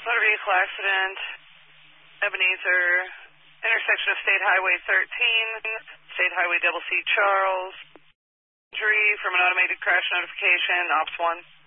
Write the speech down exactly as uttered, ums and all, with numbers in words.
Motor vehicle accident, Ebenezer, intersection of State Highway thirteen, State Highway Double C Charles. Injury from an automated crash notification, Ops one.